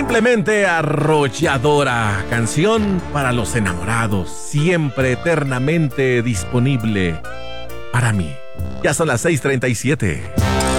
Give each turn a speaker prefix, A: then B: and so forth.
A: simplemente arrolladora. Canción para los enamorados, siempre eternamente disponible para mí. Ya son las 6:37.